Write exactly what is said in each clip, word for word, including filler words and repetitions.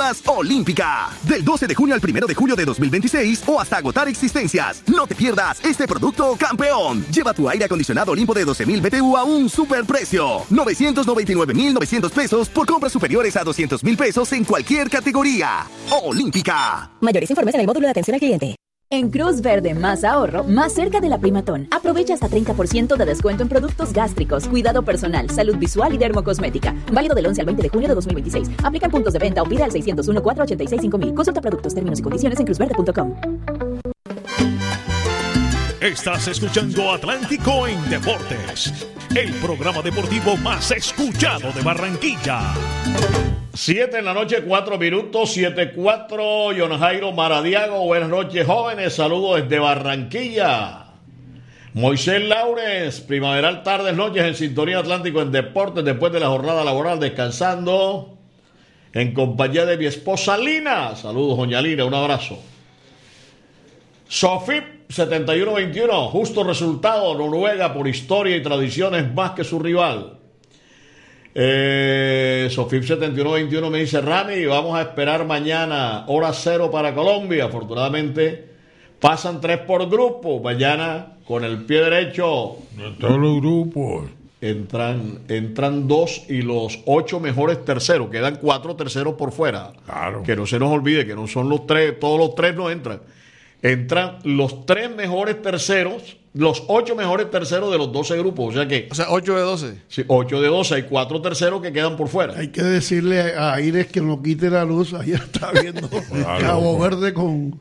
cremas Olímpica. Del doce de junio al primero de julio de dos mil veintiséis o hasta agotar existencias. No te pierdas este producto campeón. Lleva tu aire acondicionado Olimpo de doce mil B T U a un superprecio. novecientos noventa y nueve mil novecientos pesos por compras superiores a doscientos mil pesos en cualquier categoría. Olímpica. Mayores informes en el módulo de atención al cliente. En Cruz Verde Más Ahorro, más cerca de la Primatón. Aprovecha hasta treinta por ciento de descuento en productos gástricos, cuidado personal, salud visual y dermocosmética. Válido del once al veinte de junio de dos mil veintiséis. Aplican puntos de venta o pide al seis cero uno, cuatro ocho seis, cinco mil. Consulta productos, términos y condiciones en cruz verde punto com. Estás escuchando Atlántico en Deportes, el programa deportivo más escuchado de Barranquilla. Siete en la noche, cuatro minutos, siete cuatro. John Jairo Maradiago, buenas noches, jóvenes. Saludos desde Barranquilla. Moisés Laures, primaveral tardes, noches en sintonía Atlántico en Deportes, después de la jornada laboral, descansando en compañía de mi esposa Lina. Saludos, doña Lina, un abrazo. Sofip setenta y uno veintiuno, justo resultado. Noruega por historia y tradiciones más que su rival. Eh, Sofip setenta y uno veintiuno me dice: Rami, vamos a esperar mañana hora cero para Colombia. Afortunadamente pasan tres por grupo. Mañana con el pie derecho de todos los grupos entran, entran dos y los ocho mejores terceros. Quedan cuatro terceros por fuera. Claro. Que no se nos olvide que no son los tres, todos los tres no entran. Entran los tres mejores terceros, los ocho mejores terceros de los doce grupos. O sea que. O sea, ocho de doce. Sí, ocho de doce. Hay cuatro terceros que quedan por fuera. Hay que decirle a Aires que no quite la luz. Ayer está viendo Cabo Verde con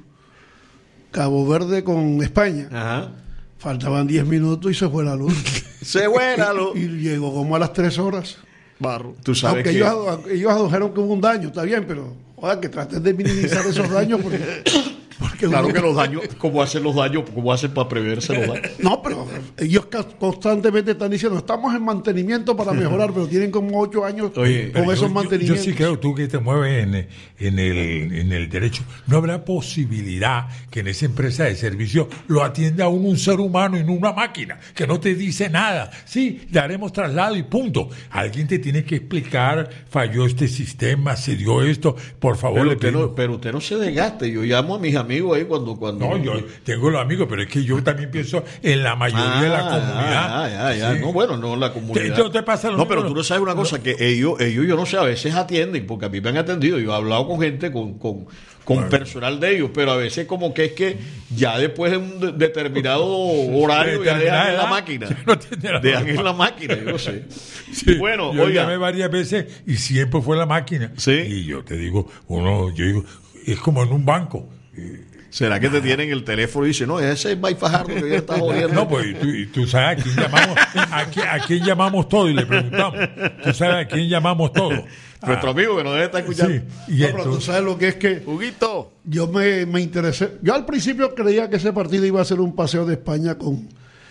Cabo Verde con España. Ajá. Faltaban diez minutos y se fue la luz. Se fue la luz. Y, y llegó como a las tres horas. Barro. Tú sabes Aunque que... ellos, ellos adujeron que hubo un daño, está bien, pero oiga, que traten de minimizar esos daños porque... Porque claro uno... que los daños, ¿cómo hacen los daños? ¿Cómo hacen para preverse los daños? No, pero ellos constantemente están diciendo, estamos en mantenimiento para mejorar, pero tienen como ocho años Oye, con esos yo, mantenimientos. Yo, yo sí creo, tú que te mueves en, en, el, en el derecho, ¿no habrá posibilidad que en esa empresa de servicio lo atienda a uno un ser humano y no una máquina, que no te dice nada? Sí, le haremos traslado y punto. Alguien te tiene que explicar, falló este sistema, se dio esto, por favor. Pero, le usted pido. no, pero usted no se desgaste. Yo llamo a mis amigos ahí cuando... cuando No, yo tengo los amigos, pero es que yo también pienso en la mayoría ah, de la comunidad. Ya, ya, ya. Sí. No, bueno, no la comunidad. ¿Te, te pasa lo no, mismo? pero tú no sabes una cosa, no. que ellos, ellos, yo no sé, a veces atienden, porque a mí me han atendido, yo he hablado con gente, con, con, con bueno. personal de ellos, pero a veces como que es que ya después de un de, determinado horario de ya dejan en la máquina. No la dejan en la máquina, yo no sé. Sí, bueno, yo oiga. llamé varias veces y siempre fue la máquina. Sí. Y yo te digo, uno, yo digo, es como en un banco. ¿Será que te tienen el teléfono y dicen, no, ese es Mike Fajardo que ya está jodiendo? No, pues tú, tú sabes a quién llamamos, a quién, a quién llamamos todo y le preguntamos. Tú sabes a quién llamamos todo. Nuestro ah, amigo que nos debe estar escuchando. Sí. Y no, pero tú sabes lo que es que... Huguito. Yo me, me interesé. Yo al principio creía que ese partido iba a ser un paseo de España con...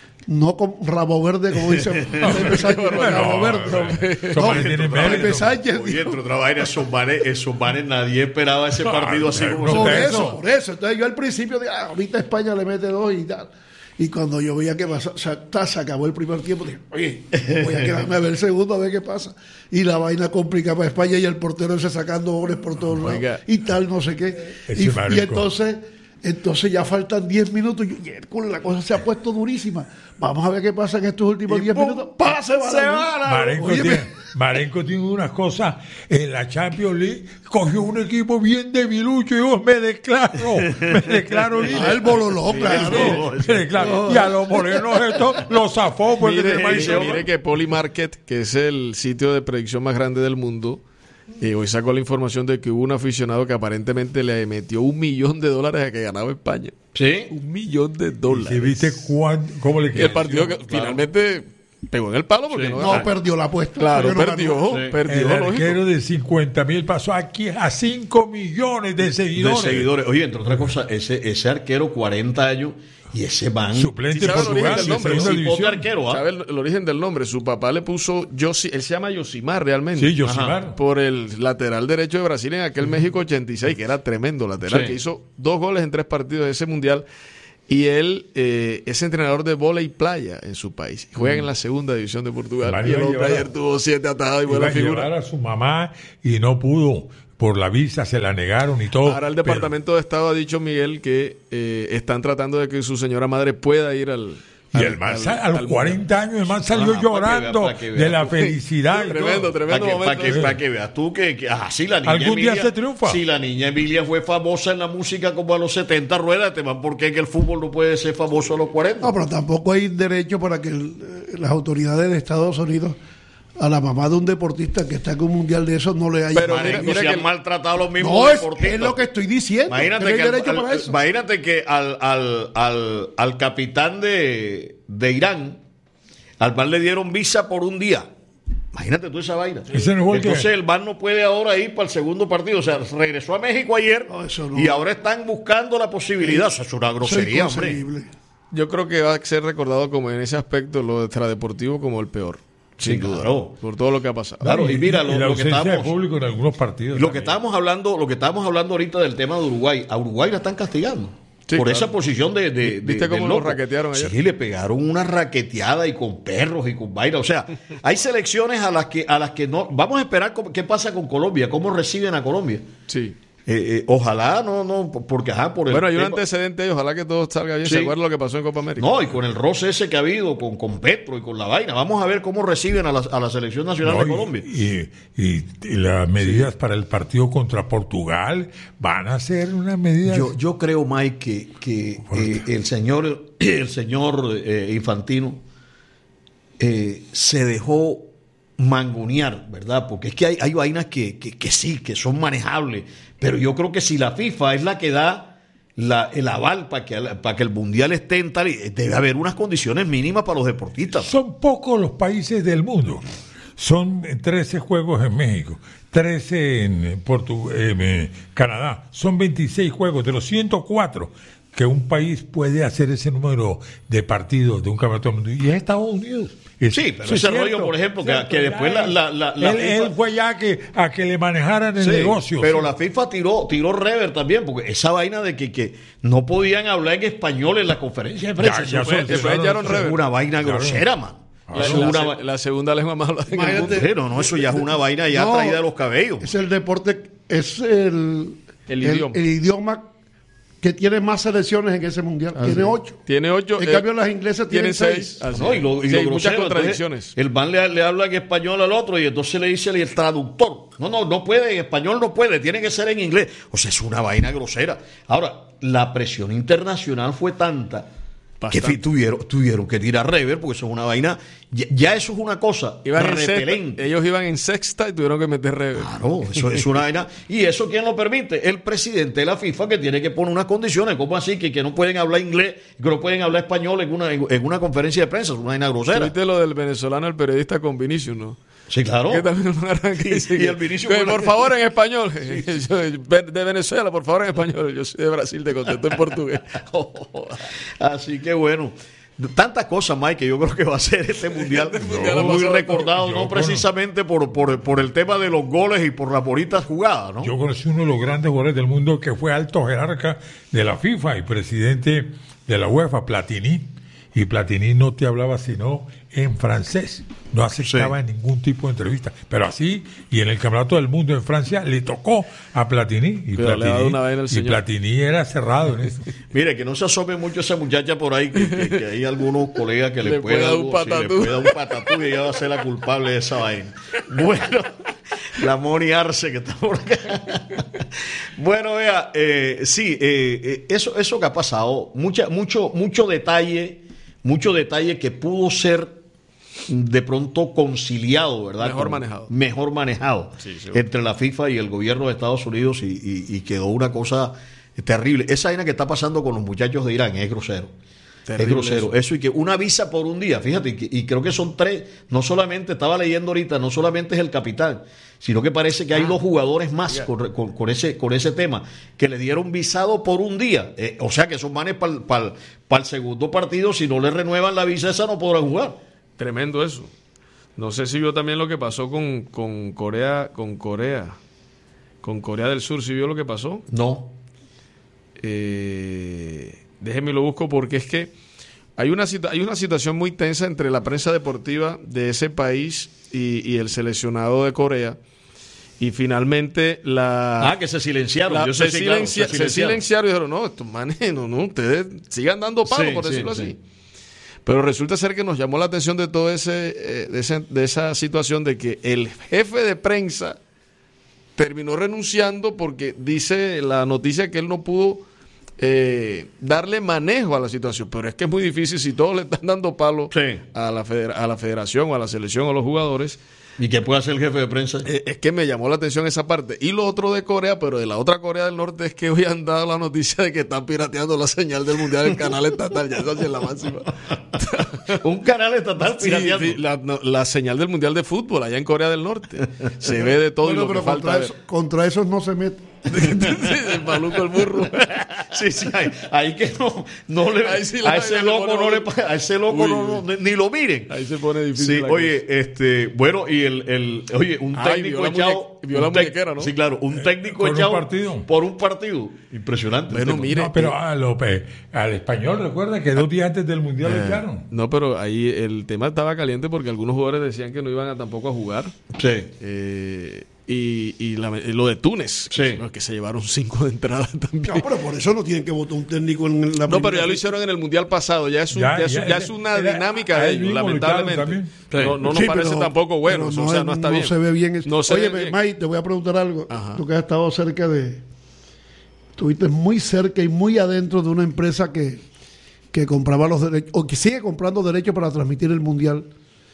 No con rabo verde, como dice Felipe Sánchez, no, rabo verde. No, Felipe Sánchez. Oye, entre otra vaina, esos manes, esos manes, nadie esperaba ese partido así como por eso, por eso. Entonces yo al principio dije, ah, ahorita España le mete dos y tal. Y cuando yo veía que pasó, o sea, se acabó el primer tiempo, dije, oye, voy a quedarme a ver el segundo a ver qué pasa. Y la vaina complica para España y el portero se sacando goles por todos lados. Oiga. Y tal, no sé qué. Y, y entonces... Entonces ya faltan diez minutos y la cosa se ha puesto durísima. Vamos a ver qué pasa en estos últimos diez minutos. ¡Pase, Marenco tiene, Marenco tiene unas cosas en la Champions League. Cogió un equipo bien debilucho y yo me declaro. Me declaro. Ah, el bololó, claro. Me declaro. Y a los morenos estos los zafó. Pues mire, mire, mire que Polymarket, que es el sitio de predicción más grande del mundo, Eh, hoy sacó la información de que hubo un aficionado que aparentemente le metió un millón de dólares a que ganaba España. ¿Sí? Un millón de dólares. ¿Y viste cuán, cómo le quedó? El partido que claro. finalmente pegó en el palo porque sí. no, no perdió la apuesta. Claro, perdió. Sí. perdió el arquero de cincuenta mil pasó aquí a cinco millones de seguidores. De seguidores. Oye, entre otras cosas, ese, ese arquero, cuarenta años, y ese man suplente en Portugal, el nombre, de arquero, ¿ah? ¿Sabe el, el origen del nombre? Su papá le puso Yosi, él se llama Yosimar realmente. Sí, Yosimar. Ajá, por el lateral derecho de Brasil en aquel México ochenta y seis, que era tremendo lateral, sí. que hizo dos goles en tres partidos de ese mundial. Y él eh, es entrenador de vóley playa en su país. Juega mm. en la segunda división de Portugal. Mario y el hombre ayer tuvo siete atajadas y buena figura. Iba a llevar a su mamá y no pudo. por la visa, se la negaron y todo. Ahora el pero- Departamento de Estado ha dicho, Miguel, que eh, están tratando de que su señora madre pueda ir al... Y al- el man, al- sal- a los al- cuarenta años, el man salió Ah, llorando para que vea, para que de vea. la felicidad. y Tremendo, todo. tremendo Para que, momento. pa' que, pa' que veas tú que, que ah, sí, la niña Algún día Emilia, se triunfa. Si la niña Emilia fue famosa en la música como a los setenta, ruédate, man, ¿por qué que el fútbol no puede ser famoso a los cuarenta? No, pero tampoco hay derecho para que el- eh, las autoridades de Estados Unidos a la mamá de un deportista que está en un mundial de esos no le haya... Pero Marico, mira- mira se que han el- maltratado a los mismos no, es, deportistas. es lo que estoy diciendo. Imagínate que que, hay al, derecho al- para eso. imagínate que al, al, al, al capitán de, de Irán, al man le dieron visa por un día. Imagínate tú esa vaina. Ese no fue el que- Entonces el man no puede ahora ir para el segundo partido. O sea, regresó a México ayer No, eso no. y ahora están buscando la posibilidad. O sea, es una Eso es grosería, hombre. inconcebible. Yo creo que va a ser recordado como en ese aspecto lo extradeportivo como el peor. Sí, Sin duda. claro. Por todo lo que ha pasado. Claro, y mira, lo, la lo que ausencia de estábamos, público en algunos partidos. lo que también. estábamos hablando, lo que estábamos hablando ahorita del tema de Uruguay, a Uruguay la están castigando. Sí, por claro. esa posición de, de, de ¿Viste cómo del lo loco. raquetearon ayer? Sí, le pegaron una raqueteada y con perros y con vaina. O sea, hay selecciones a las que a las que no. Vamos a esperar cómo- qué pasa con Colombia, cómo reciben a Colombia. Sí. Eh, eh, ojalá no, no, porque ajá, por el Bueno, hay un tema- antecedente y ojalá que todo salga bien. Sí. ¿Se acuerdan lo que pasó en Copa América? No, y con el roce ese que ha habido con, con Petro y con la vaina. Vamos a ver cómo reciben a la, a la selección nacional No, de y- Colombia. Y, y- y las medidas para el partido contra Portugal van a ser unas medidas. Yo, yo creo, Mike, que, que eh, el señor, el señor eh, Infantino eh, se dejó mangonear, ¿verdad? Porque es que hay, hay vainas que, que, que sí, que son manejables, pero yo creo que si la FIFA es la que da la, el aval para que, para que el Mundial esté en tal, debe haber unas condiciones mínimas para los deportistas. Son pocos los países del mundo. Son trece juegos en México, trece en Portu- eh, eh, Canadá. Son veintiséis juegos de los ciento cuatro que un país puede hacer ese número de partidos de un campeonato del mundo. Y es Estados Unidos. Es- Sí, pero eso es ese rollo, cierto, por ejemplo, que- cierto, que ya después la- él- la- la- la él, FIFA él fue ya que, a que le manejaran el Sí, negocio. pero sí. la FIFA tiró, tiró rever también, porque esa vaina de que, que no podían hablar en español en la conferencia de prensa, Ya, ya eso fue- son- eso ya es echaron eso es rever. una vaina Claro. grosera, man. La, Eso es la una se- va- la segunda lengua más hablada en el Imagínate. mundo. Pero no, eso ya es una vaina ya No, traída de los cabellos. Es el deporte, es el, El idioma. el idioma que tiene más selecciones en ese mundial. tiene ocho. Tiene ocho. En eh, cambio, las inglesas tienen seis. Así No, y lo, y es. lo Sí, hay muchas grosero, contradicciones. entonces, el man le, le habla en español al otro y entonces le dice el traductor. No, no, no puede, en español no puede, tiene que ser en inglés. O sea, es una vaina grosera. Ahora, la presión internacional fue tanta Bastante. que tuvieron, tuvieron que tirar rever porque eso es una vaina. Ya, ya eso es una cosa Iban en repelente. sexta, ellos iban en sexta y tuvieron que meter rever. Claro, eso es una vaina. ¿Y eso quién lo permite? El presidente de la FIFA, que tiene que poner unas condiciones. ¿Cómo así? Que, que no pueden hablar inglés, que no pueden hablar español en una, en una conferencia de prensa. Es una vaina grosera. ¿Viste lo del venezolano, el periodista con Vinicius, no? Sí, claro. Que también un arranque Y- dice y que- el Vinicius que, con la- por favor en español. Yo, de Venezuela, por favor en español. Yo soy de Brasil, te contestó en portugués. Así que bueno. Tantas cosas, Mike, que yo creo que va a ser este mundial, mundial ha muy pasado recordado, todo. no Yo, precisamente por, por, por el tema de los goles y por las bonitas jugadas, ¿no? Yo conocí uno de los grandes jugadores del mundo que fue alto jerarca de la FIFA y presidente de la UEFA, Platini. Y Platini no te hablaba sino en francés. No aceptaba Sí. ningún tipo de entrevista. Pero así, y en el Campeonato del Mundo en Francia, le tocó a Platini. Y, Pero le ha dado Platini, una vaina al y señor. Platini era cerrado en eso. Mire, que no se asome mucho esa muchacha por ahí, que, que- que hay algunos colegas que le, Le puede puede dar dar un algo, sí, le patatú. puede dar un patatú y ella va a ser la culpable de esa vaina. Bueno, la Moni Arce que está por acá. Bueno, vea, eh, sí, eh, eh, eso, eso que ha pasado, mucha, mucho, mucho detalle, mucho detalle que pudo ser de pronto conciliado, ¿verdad? Mejor Con- manejado. Mejor manejado Sí, sí. entre la FIFA y el gobierno de Estados Unidos y, y- y quedó una cosa terrible. Esa vaina que está pasando con los muchachos de Irán es grosero. Terrible es grosero. eso. Eso. y que una visa por un día, fíjate, y, que- y creo que son tres, no solamente, estaba leyendo ahorita, no solamente es el capitán, sino que parece que hay dos jugadores más con, con- con ese, con ese tema, que le dieron visado por un día. Eh, o sea que esos manes para el segundo partido, si no le renuevan la visa esa, no podrán jugar. Tremendo eso. No sé si vio también lo que pasó con, con Corea, con Corea, con Corea del Sur. ¿Sí vio lo que pasó? No. Eh, déjeme lo busco porque es que hay una, situ- hay una situación muy tensa entre la prensa deportiva de ese país y, y el seleccionado de Corea. Y finalmente la... Ah, que se silenciaron. La, Yo sé, se, sí, claro, silencia, se se silenciaron. silenciaron y dijeron, no, estos manes, no, no, ustedes sigan dando palos, Sí, por sí, decirlo sí. así. Pero resulta ser que nos llamó la atención de todo ese, eh, de, ese de esa situación de que el jefe de prensa terminó renunciando porque dice la noticia que él no pudo eh, darle manejo a la situación. Pero es que es muy difícil si todos le están dando palos Sí. a, la federa- a la federación o a la selección o a los jugadores. ¿Y qué puede hacer el jefe de prensa? Eh, es que me llamó la atención esa parte. Y lo otro de Corea, pero de la otra Corea del Norte, es que hoy han dado la noticia de que están pirateando la señal del Mundial del canal estatal. Ya esa sí es la máxima. Un canal estatal Sí, pirateando. sí, la, no, la señal del Mundial de Fútbol allá en Corea del Norte. Se ve de todo Bueno, y lo pero que falta contra, ver. eso, contra esos no se mete. El maluco, el burro. Sí, sí, ahí, ahí que no, no le, Ahí sí la a ese vaina le loco pone no le, bueno. a ese loco Uy, no, uy. no- ni lo miren. Ahí se pone difícil. Sí, la oye, este, bueno, y el, el oye, un Ay, técnico vio la echado, muñe- vio la un tec- muñequera, ¿no? Sí, claro, un técnico por un echado partido. por un partido, impresionante. Bueno, Este- mire, No, pero a López, al español, recuerda que dos días antes del Mundial le cosa. echaron. No, pero ahí el tema estaba caliente porque algunos jugadores decían que no iban a tampoco a jugar. Sí. Eh, y y la- lo de Túnez, Sí. que, que se llevaron cinco de entrada también. No, pero por eso no tienen que votar un técnico en la No, pero primera ya lo fila. hicieron en el Mundial pasado. Ya es, un- Ya, ya es, ya, ya era- es una era- dinámica a de él ellos, mismo lo lamentablemente. echaron No, no nos Sí, parece pero- tampoco bueno. pero o sea, no está bien. No se ve bien eso. No se Oye, ve bien. May, te voy a preguntar algo. Ajá. Tú que has estado cerca de... Estuviste muy cerca y muy adentro de una empresa que, que compraba los derechos, o que sigue comprando derechos para transmitir el Mundial.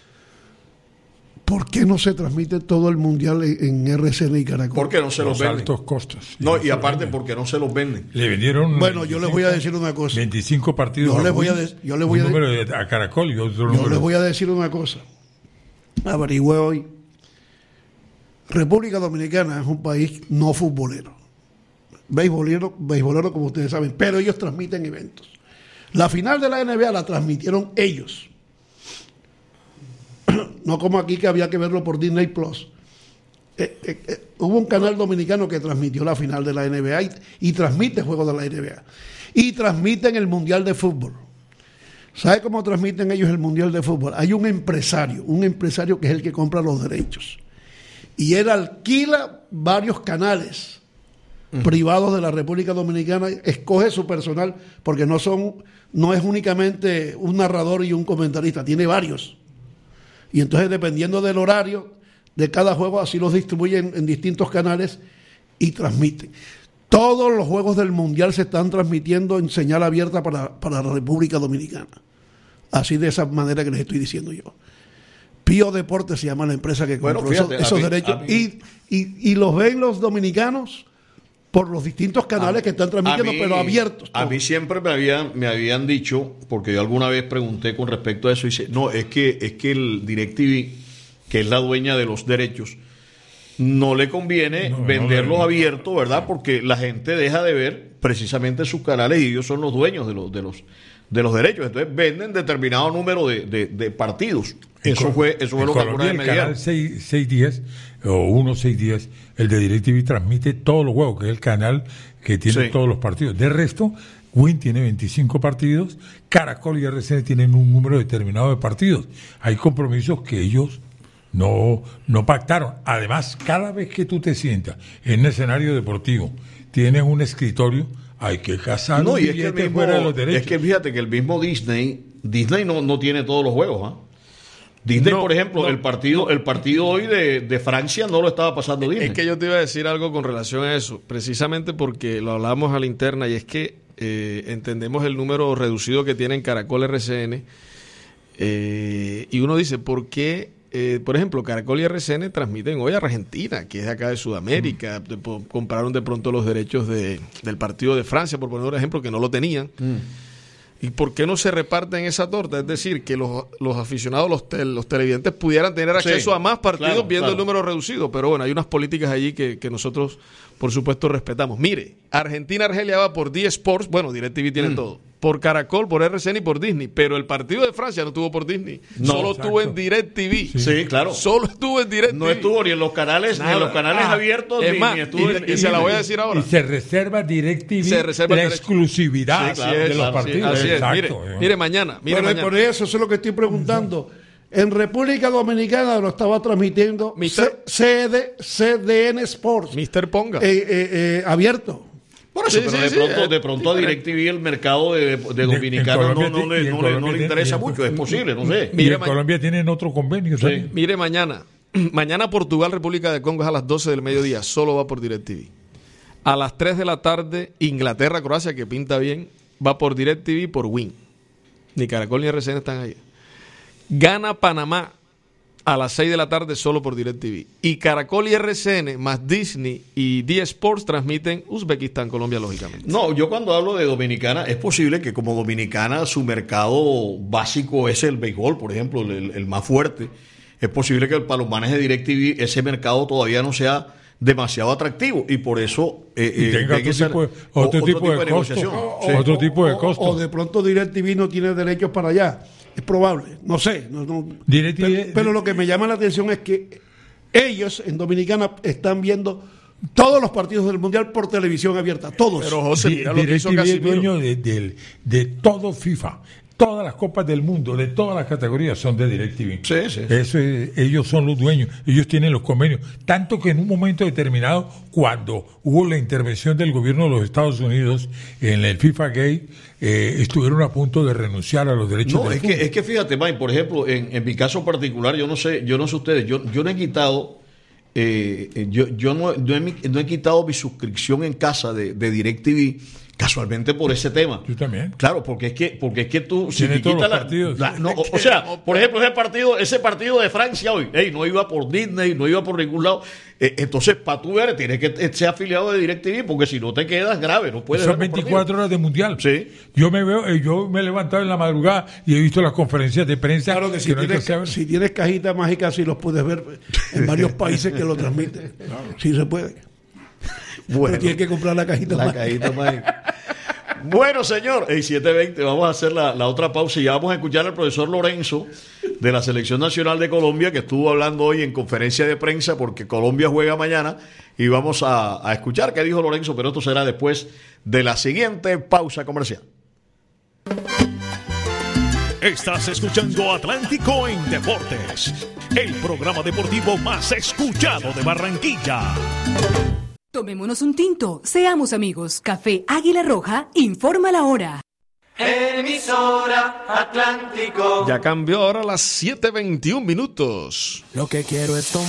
¿Por qué no se transmite todo el Mundial en, en R C N y Caracol? Porque no se los Los venden. altos costos. No, y se aparte venden. porque no se los venden. Le vendieron. Bueno, yo les voy a decir una cosa. veinticinco partidos. Yo a les voy a Win, de- yo les voy un a de- número de- a Caracol y otro Yo número. les voy a decir una cosa. Averigüé hoy. República Dominicana es un país no futbolero. Beisbolero, beisbolero como ustedes saben, pero ellos transmiten eventos. La final de la N B A la transmitieron ellos. No como aquí que había que verlo por Disney Plus. Eh, eh, eh, hubo un canal dominicano que transmitió la final de la N B A y, y transmite juegos de la N B A. Y transmiten el Mundial de Fútbol. ¿Sabe cómo transmiten ellos el Mundial de Fútbol? Hay un empresario, un empresario que es el que compra los derechos. Y él alquila varios canales uh-huh. privados de la República Dominicana, escoge su personal, porque no son, no es únicamente un narrador y un comentarista, tiene varios. Y entonces, dependiendo del horario de cada juego, así los distribuyen en distintos canales y transmiten. Todos los juegos del Mundial se están transmitiendo en señal abierta para, para la República Dominicana. Así de esa manera que les estoy diciendo yo. Pío Deportes se llama la empresa que compró Bueno, fíjate, esos, esos a mí- derechos. a mí- Y, y, y los ven los dominicanos por los distintos canales A- que están transmitiendo, a mí- pero abiertos. A todos. mí siempre me habían, me habían dicho, porque yo alguna vez pregunté con respecto a eso, y dice, no, es que, es que el DirecTV, que es la dueña de los derechos, no le conviene No, no venderlos le- abiertos, ¿verdad? Porque la gente deja de ver precisamente sus canales y ellos son los dueños de los, de los, de los derechos. Entonces venden determinado número de, de, de partidos. En Eso Col- fue, eso fue en lo que Colombia, alguna vez el me canal dijeron. seis, seis diez o uno seis diez, el de DirecTV transmite todos los juegos, que es el canal que tiene Sí. todos los partidos. De resto, Win tiene veinticinco partidos, Caracol y R C N tienen un número determinado de partidos. Hay compromisos que ellos no, no pactaron. Además, cada vez que tú te sientas en un escenario deportivo, tienes un escritorio, hay que cazar No, un y es que, el billete mismo, fuera de los derechos. es que fíjate que el mismo Disney, Disney no, no tiene todos los juegos, ¿ah? Disney, No, por ejemplo, no, el partido, el partido hoy de, de Francia no lo estaba pasando Disney. Es que yo te iba a decir algo con relación a eso, precisamente porque lo hablamos a la interna y es que eh, entendemos el número reducido que tienen Caracol R C N eh, y uno dice, ¿por qué? Eh, por ejemplo, Caracol y R C N transmiten hoy a Argentina, que es de acá de Sudamérica, de- po- compraron de pronto los derechos de, del partido de Francia, por poner un ejemplo, que no lo tenían. ¿Y por qué no se reparten esa torta? Es decir, que los, los aficionados, los, tel- los televidentes pudieran tener acceso Sí, a más partidos claro, viendo claro. el número reducido. Pero bueno, hay unas políticas allí que, que nosotros, por supuesto, respetamos. Mire, Argentina-Argelia va por D Sports, bueno, DirecTV tiene Mm. todo. Por Caracol, por R C N y por Disney. Pero el partido de Francia no estuvo por Disney. No, Solo exacto. estuvo en DirecTV. Sí, claro. Solo estuvo en DirecTV. No estuvo ni en los canales, ni en los canales Ah, abiertos, es ni, más, ni estuvo y- en, y en se la voy a Disney. decir ahora. Y se reserva DirecTV Se reserva la el derecho. exclusividad Sí, claro, de los claro, sí, partidos. Así es. Exacto, Mire, eh. mire mañana. Mire Pero mañana. por eso, eso es lo que estoy preguntando. En República Dominicana lo estaba transmitiendo Mister C D, C D N Sports. mister Ponga. Eh, eh, eh, abierto. Por eso, Sí, pero sí, de sí, pronto, eh, de pronto a DirecTV el mercado de, de Dominicana no, no le, no le- no le interesa mucho, es posible, no sé. Y Mire, en ma- Colombia tienen otro convenio también. Mire, mañana. Mañana Portugal, República de Congo es a las doce del mediodía. Solo va por DirecTV. A las tres de la tarde, Inglaterra, Croacia, que pinta bien, va por DirecTV y por Win. Ni Caracol ni R C N están ahí. Gana Panamá a las seis de la tarde solo por DirecTV. Y Caracol y R C N más Disney y D Sports transmiten Uzbekistán, Colombia, lógicamente. No, yo cuando hablo de Dominicana, es posible que como Dominicana su mercado básico es el béisbol, por ejemplo, el, el más fuerte. Es posible que para los manes de DirecTV ese mercado todavía no sea demasiado atractivo y por eso eh, Y eh, tenga hay que otro ser- tipo de- o- otro tipo de costo. negociación. O- otro tipo de o- costo. O de pronto DirecTV no tiene derechos para allá. Es probable. No sé. No, no. DirecTV pero, pero lo que me llama la atención es que ellos en Dominicana están viendo todos los partidos del Mundial por televisión abierta. Todos. Pero José, Di- mira lo que hizo DirecTV es Casimiro. dueño de, del- de todo FIFA. Todas las copas del mundo, de todas las categorías, son de DirecTV. Sí, sí. Eso es- ellos son los dueños, ellos tienen los convenios. Tanto que en un momento determinado, cuando hubo la intervención del gobierno de los Estados Unidos en el FIFA Gate, eh, estuvieron a punto de renunciar a los derechos No, del es que, es que fíjate, Mike, por ejemplo, en, en mi caso particular, yo no sé, yo no sé ustedes, yo, yo no he quitado, eh, yo, yo no, no he, no he quitado mi suscripción en casa de, de DirecTV casualmente por ese tema. Yo también. Claro, porque es que, porque es que tú, si Tiene te todos quitas los la, partidos. la- no, o, o sea, por ejemplo, ese partido, ese partido de Francia hoy, ey, no iba por Disney, no iba por ningún lado. Eh, entonces, para tú ver, tienes que ser afiliado de DirecTV, porque si no te quedas grave, no puedes Son ver los veinticuatro horas de mundial. Sí. Yo me veo, eh, yo me he levantado en la madrugada y he visto las conferencias de prensa. Claro que si no hay tienes, que saber. si tienes cajita mágica, sí los puedes ver en varios países que lo transmiten. Sí se puede. Bueno. Pero tienes que comprar la cajita La mágica. cajita mágica. Bueno, señor, en siete veinte vamos a hacer la, la otra pausa y ya vamos a escuchar al profesor Lorenzo de la Selección Nacional de Colombia, que estuvo hablando hoy en conferencia de prensa porque Colombia juega mañana y vamos a, a escuchar qué dijo Lorenzo, pero esto será después de la siguiente pausa comercial. Estás escuchando Atlántico en Deportes, el programa deportivo más escuchado de Barranquilla. Tomémonos un tinto, seamos amigos. Café Águila Roja, informa la hora. Emisora Atlántico. Ya cambió ahora a las siete veintiún minutos. Lo que quiero es tomar.